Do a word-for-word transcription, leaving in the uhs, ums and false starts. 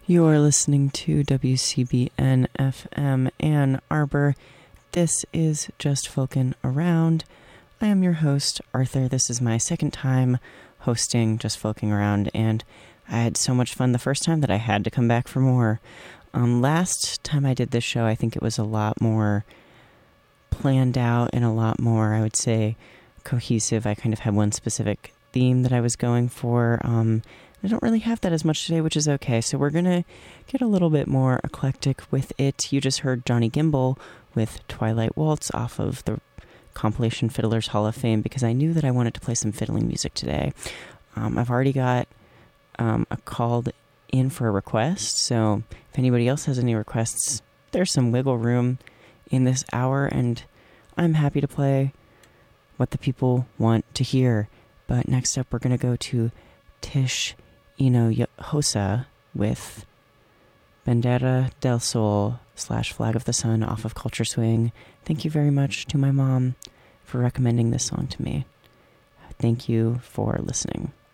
You're listening to W C B N F M Ann Arbor. This is Just Folkin' Around. I am your host, Arthur. This is my second time hosting Just Folkin' Around, and I had so much fun the first time that I had to come back for more. Um, last time I did this show, I think it was a lot more planned out and a lot more, I would say, cohesive. I kind of had one specific theme that I was going for. Um, I don't really have that as much today, which is okay. So we're going to get a little bit more eclectic with it. You just heard Johnny Gimbel with Twilight Waltz off of the compilation Fiddler's Hall of Fame because I knew that I wanted to play some fiddling music today. Um, I've already got um, a called in for a request, so if anybody else has any requests, there's some wiggle room in this hour, and I'm happy to play what the people want to hear. But next up, we're going to go to Tish Hinojosa with Bandera del Sol slash Flag of the Sun off of Culture Swing. Thank you very much to my mom for recommending this song to me. Thank you for listening.